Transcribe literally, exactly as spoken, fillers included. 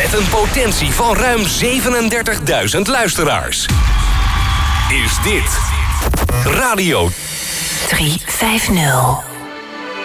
Met een potentie van ruim zevenendertigduizend luisteraars. Is dit Radio driehonderdvijftig.